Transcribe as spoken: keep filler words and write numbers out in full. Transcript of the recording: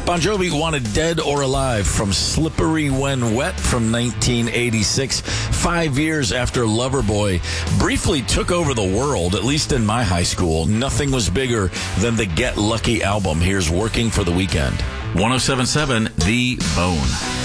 Bon Jovi wanted Dead or Alive from Slippery When Wet from nineteen eighty-six, five years after Loverboy briefly took over the world, at least in my high school. Nothing was bigger than the Get Lucky album. Here's Working for the Weekend. one oh seven point seven The Bone.